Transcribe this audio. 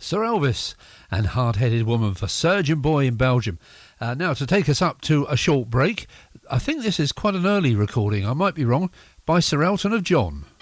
Sir Elvis and Hard-Headed Woman for Surgeon Boy in Belgium. Now, to take us up to a short break, I think this is quite an early recording, I might be wrong, by Sir Elton of John.